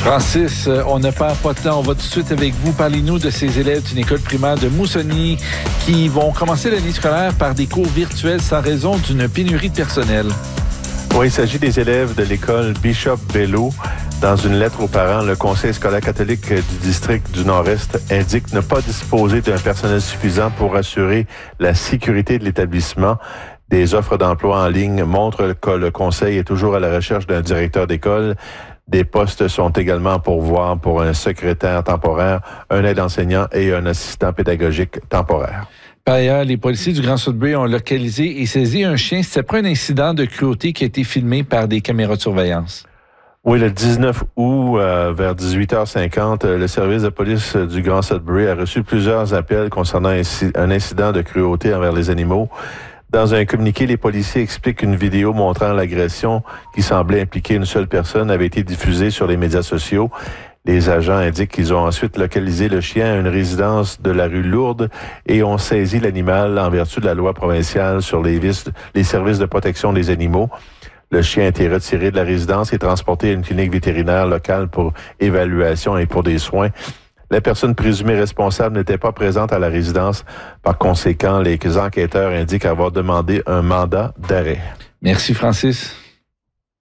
Francis, on ne perd pas de temps. On va tout de suite avec vous. Parlez-nous de ces élèves d'une école primaire de Moosonee qui vont commencer l'année scolaire par des cours virtuels sans raison d'une pénurie de personnel. Oui, il s'agit des élèves de l'école Bishop Bello. Dans une lettre aux parents, le Conseil scolaire catholique du district du Nord-Est indique ne pas disposer d'un personnel suffisant pour assurer la sécurité de l'établissement. Des offres d'emploi en ligne montrent que le Conseil est toujours à la recherche d'un directeur d'école. Des postes sont également à pourvoir pour un secrétaire temporaire, un aide-enseignant et un assistant pédagogique temporaire. Par ailleurs, les policiers du Grand Sudbury ont localisé et saisi un chien. C'était après un incident de cruauté qui a été filmé par des caméras de surveillance. Oui, le 19 août, vers 18h50, le service de police du Grand Sudbury a reçu plusieurs appels concernant un incident de cruauté envers les animaux. Dans un communiqué, les policiers expliquent qu'une vidéo montrant l'agression qui semblait impliquer une seule personne avait été diffusée sur les médias sociaux. Les agents indiquent qu'ils ont ensuite localisé le chien à une résidence de la rue Lourdes et ont saisi l'animal en vertu de la loi provinciale sur les services de protection des animaux. Le chien a été retiré de la résidence et transporté à une clinique vétérinaire locale pour évaluation et pour des soins. La personne présumée responsable n'était pas présente à la résidence. Par conséquent, les enquêteurs indiquent avoir demandé un mandat d'arrêt. Merci, Francis.